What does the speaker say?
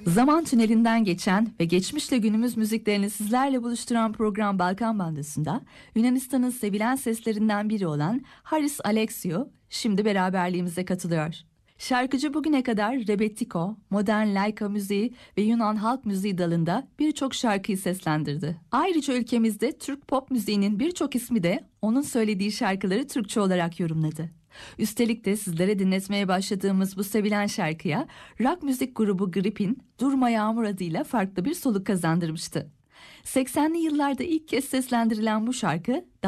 Zaman tünelinden geçen ve geçmişle günümüz müziklerini sizlerle buluşturan program Balkan Bandası'nda Yunanistan'ın sevilen seslerinden biri olan Haris Alexiou şimdi beraberliğimize katılıyor. Şarkıcı bugüne kadar rebetiko, modern laika müziği ve Yunan halk müziği dalında birçok şarkıyı seslendirdi. Ayrıca ülkemizde Türk pop müziğinin birçok ismi de onun söylediği şarkıları Türkçe olarak yorumladı. Üstelik de sizlere dinletmeye başladığımız bu sevilen şarkıya rock müzik grubu Grip'in Durma Yağmur adıyla farklı bir soluk kazandırmıştı. 80'li yıllarda ilk kez seslendirilen bu şarkı